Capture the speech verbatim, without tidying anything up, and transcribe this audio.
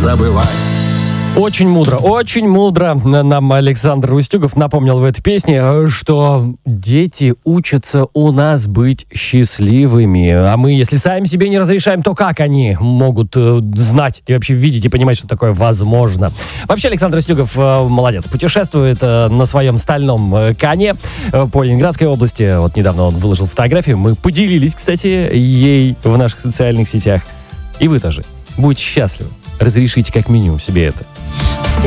забывать. Очень мудро, очень мудро нам Александр Устюгов напомнил в этой песне, что дети учатся у нас быть счастливыми. А мы, если сами себе не разрешаем, то как они могут э, знать и вообще видеть и понимать, что такое возможно? Вообще Александр Устюгов э, молодец, путешествует э, на своем стальном э, коне э, по Ленинградской области. Вот недавно он выложил фотографию, мы поделились, кстати, ей в наших социальных сетях. И вы тоже будьте счастливы, разрешите как минимум себе это.